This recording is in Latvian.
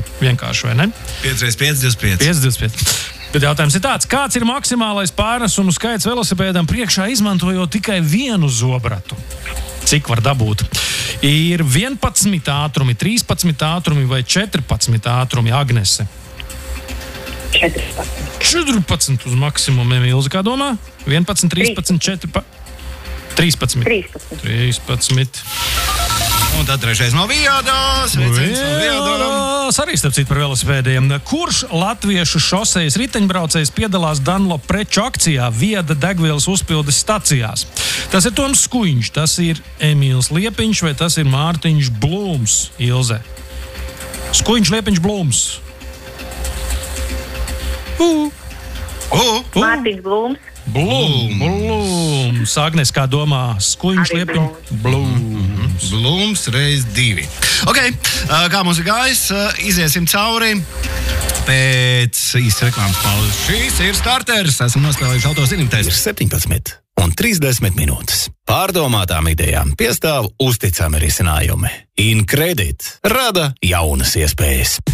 vienkārši, vai ne? 5x5, 25. 5x25. Bet jautājums ir tāds, kāds ir maksimālais pārnesumu skaits velosipēdam priekšā izmantojot tikai vienu zobratu? Cik var dabūt? Ir 11 ātrumi, 13 ātrumi vai 14 ātrumi, Agnese? 14 uz maksimumiem, Ilze, kā domā? 11, 13, 13. 13. Un tad trešais no Vijādas. Arī starp citu par velosipēdiem. Kurš latviešu šosejas riteņbraucējs piedalās Dunlop preču akcijā vieda degvielas uzpildes stacijās? Tas ir Toms Skuiņš, tas ir Emīls Liepiņš vai tas ir Mārtiņš Blūms, Ilze? Skuiņš, Liepiņš, Blūms. Mārtiņš Blūms. Blūms. Agnes, kā domā? Skuiņš, Liepiņš, Blūms. Blūms reiz 2. Ok, kā mums ir gājis, iziesim cauri pēc īstas reklāmas pauzes. Šīs ir starters. Esam nospēlējuši autosīnimtēs. Ir 17 un 30 minūtes. Pārdomātām idejām piestāv uzticami risinājumi. InCredit rada jaunas iespējas.